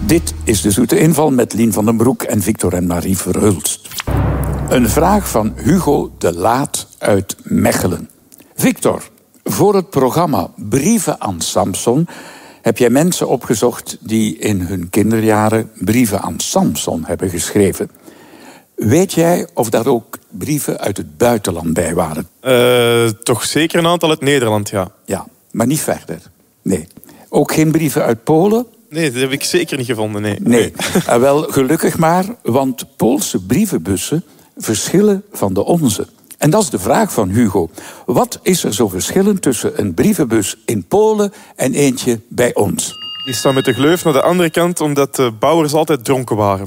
Dit is de Zoete Inval met Lien van den Broek en Victor en Marie Verhulst. Een vraag van Hugo de Laat uit Mechelen. Victor, voor het programma Brieven aan Samson heb jij mensen opgezocht die in hun kinderjaren brieven aan Samson hebben geschreven. Weet jij of daar ook brieven uit het buitenland bij waren? Toch zeker een aantal uit Nederland, ja. Ja, maar niet verder. Nee. Ook geen brieven uit Polen? Nee, dat heb ik zeker niet gevonden, nee. Nee. Wel, gelukkig maar, want Poolse brievenbussen verschillen van de onze. En dat is de vraag van Hugo. Wat is er zo verschillend tussen een brievenbus in Polen en eentje bij ons? Die staan met de gleuf naar de andere kant, omdat de bouwers altijd dronken waren.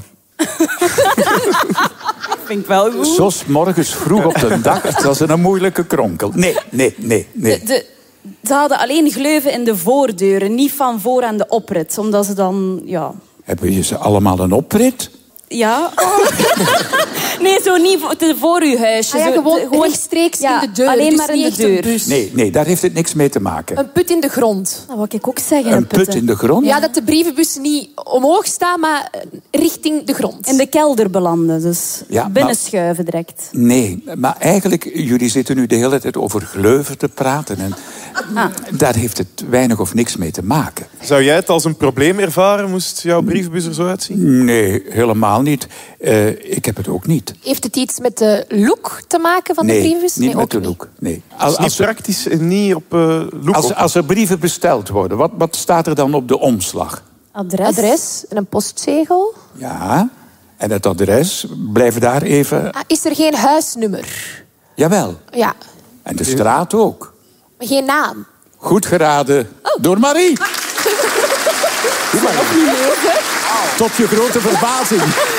Vind ik wel goed. Zo 's morgens vroeg op de dag, dat is een moeilijke kronkel. Nee. Ze hadden alleen gleuven in de voordeuren, niet van voor aan de oprit. Omdat ze dan, ja... Hebben je ze allemaal een oprit? Ja. Nee, zo niet voor uw huisje. Ja, gewoon rechtstreeks in de deur. Alleen dus maar in niet de echt een deur. bus. Nee, daar heeft het niks mee te maken. Een put in de grond. Dat wou ik ook zeggen. Een put in de grond? Ja, dat de brievenbus niet omhoog staat, maar richting de grond. In de kelder belanden, dus Ja, binnenschuiven direct. Nee, maar eigenlijk, jullie zitten nu de hele tijd over gleuven te praten. En daar heeft het weinig of niks mee te maken. Zou jij het als een probleem ervaren, moest jouw brievenbus er zo uitzien? Nee, helemaal niet. Ik heb het ook niet. Heeft het iets met de look te maken van de brievenbus? Niet met ook de look. Nee. Het is niet praktisch en niet op look. Als er brieven besteld worden, wat staat er dan op de omslag? Adres en een postzegel. Ja, en het adres, blijf daar even... Is er geen huisnummer? Jawel. Ja, En de straat ook. maar geen naam. Goed geraden door Marie. Tot je grote verbazing.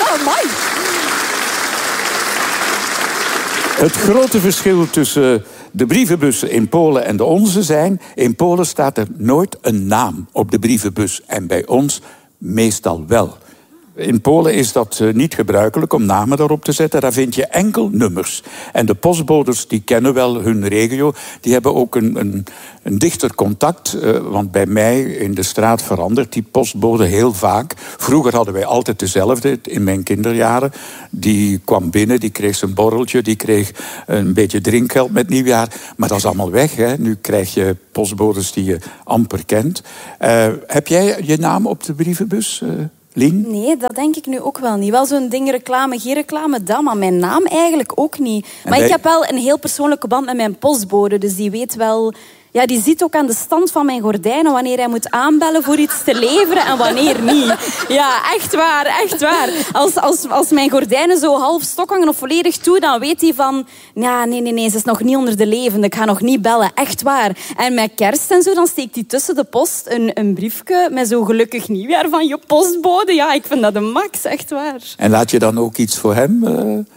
Het grote verschil tussen de brievenbussen in Polen en de onze zijn... in Polen staat er nooit een naam op de brievenbus. En bij ons meestal wel. In Polen is dat niet gebruikelijk om namen erop te zetten. Daar vind je enkel nummers. En de postbodes die kennen wel hun regio. Die hebben ook een dichter contact. Want bij mij in de straat verandert die postbode heel vaak. Vroeger hadden wij altijd dezelfde in mijn kinderjaren. Die kwam binnen, die kreeg zijn borreltje. Die kreeg een beetje drinkgeld met nieuwjaar. Maar dat is allemaal weg. Hè. Nu krijg je postbodes die je amper kent. Heb jij je naam op de brievenbus, Lien? Nee, dat denk ik nu ook wel niet. Wel zo'n ding reclame, geen reclame, dat. Maar mijn naam eigenlijk ook niet. Maar ik heb wel een heel persoonlijke band met mijn postbode. Dus die weet wel... Ja, die ziet ook aan de stand van mijn gordijnen wanneer hij moet aanbellen voor iets te leveren en wanneer niet. Ja, echt waar, echt waar. Als mijn gordijnen zo half stok hangen of volledig toe, dan weet hij van... Ja, nee, ze is nog niet onder de levende. Ik ga nog niet bellen, echt waar. En met kerst en zo, dan steekt hij tussen de post een briefje met zo gelukkig nieuwjaar van je postbode. Ja, ik vind dat de max, echt waar. En laat je dan ook iets voor hem?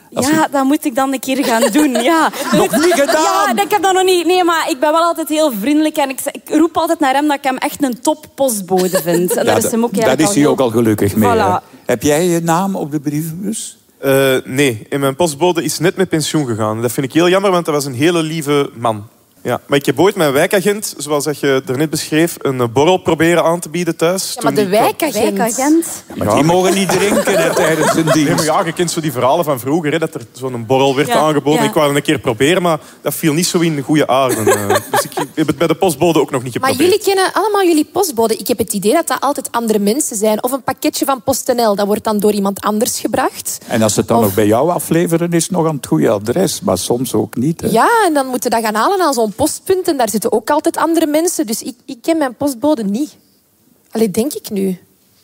Dat moet ik dan een keer gaan doen, ja. Nog niet gedaan? Ja, ik heb dat nog niet. Nee, maar ik ben wel altijd heel vriendelijk. En ik roep altijd naar hem dat ik hem echt een top postbode vind. En daar is hem ook daar is hij ook al gelukkig mee. Voilà. Heb jij je naam op de brievenbus? Nee, in mijn postbode is net met pensioen gegaan. Dat vind ik heel jammer, want dat was een hele lieve man. Ja, maar ik heb ooit mijn wijkagent, zoals dat je daarnet beschreef, een borrel proberen aan te bieden thuis. Ja, maar de wijkagent. Ja, maar die mogen niet drinken hè, tijdens hun dienst. Nee, maar ja, je kent zo die verhalen van vroeger, hè, dat er zo'n borrel werd aangeboden. Ja. Ik wou het een keer proberen, maar dat viel niet zo in de goede aarde. Dus ik heb het bij de postbode ook nog niet Maar geprobeerd. jullie kennen allemaal jullie postbode. Ik heb het idee dat dat altijd andere mensen zijn. Of een pakketje van PostNL, dat wordt dan door iemand anders gebracht. En als ze het dan nog bij jou afleveren, is het nog aan het goede adres. Maar soms ook niet. Hè. Ja, en dan moeten dat gaan halen aan zo'n postpunt. En daar zitten ook altijd andere mensen. Dus ik ken mijn postbode niet. Allee, denk ik nu.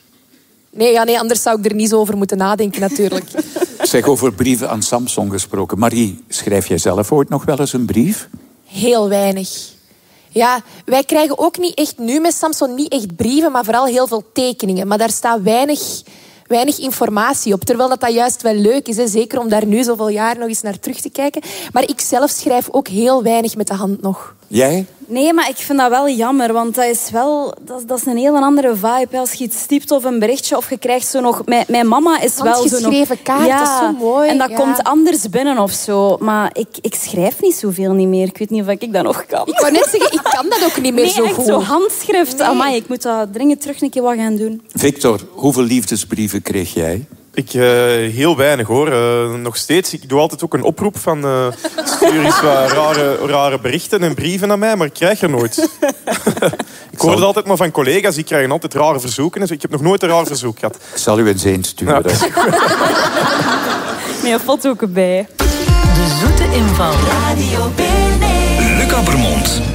Nee, anders zou ik er niet zo over moeten nadenken, natuurlijk. Zeg, over brieven aan Samson gesproken. Marie, schrijf jij zelf ooit nog wel eens een brief? Heel weinig. Ja, wij krijgen ook niet echt nu met Samson niet echt brieven, maar vooral heel veel tekeningen. Maar daar staat weinig informatie op. Terwijl dat juist wel leuk is. Hè? Zeker om daar nu zoveel jaar nog eens naar terug te kijken. Maar ik zelf schrijf ook heel weinig met de hand nog. Jij? Nee, maar ik vind dat wel jammer, want dat is wel... Dat is een heel andere vibe. Als je iets typt of een berichtje of je krijgt zo nog... Mijn mama is wel zo nog... Handgeschreven kaart, dat is zo mooi. En dat komt anders binnen of zo. Maar ik schrijf niet zoveel niet meer. Ik weet niet of ik dat nog kan. Ik wou net zeggen, ik kan dat ook niet meer zo echt goed. zo handschrift. Nee. Amai, ik moet dat dringend terug een keer wat gaan doen. Victor, hoeveel liefdesbrieven kreeg jij? Ik heel weinig hoor. Nog steeds. Ik doe altijd ook een oproep van... stuur eens wat rare berichten en brieven naar mij, maar ik krijg er nooit. Ik hoor het altijd maar van collega's, die krijgen altijd rare verzoeken. Dus ik heb nog nooit een raar verzoek gehad. Ik zal u eens een sturen. Ja. Met een foto ook erbij. De zoete inval. Radio BNN. Luc Appermond.